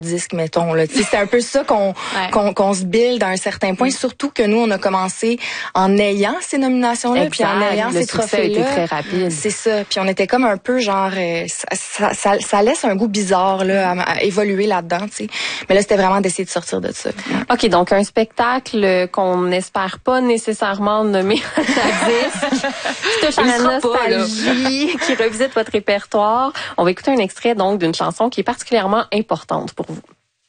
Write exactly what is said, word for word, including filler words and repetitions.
disque, mettons. Là. C'est un peu ça qu'on ouais. qu'on, qu'on se build à un certain point, mmh. surtout que nous, on a commencé en ayant ces nominations-là, puis en ayant le ces trophées-là. Le succès a été très rapide. C'est ça. Puis on était comme un peu genre... Euh, ça, ça, ça laisse un goût bizarre là, à, à évoluer là-dedans, tu sais. Mais là, c'était vraiment d'essayer de sortir de ça. OK, donc un spectacle qu'on n'espère pas nécessairement nommer à la disque, qui touche à la nostalgie, pas, qui revisite votre répertoire. On va écouter un extrait donc d'une chanson qui est particulièrement importante pour vous.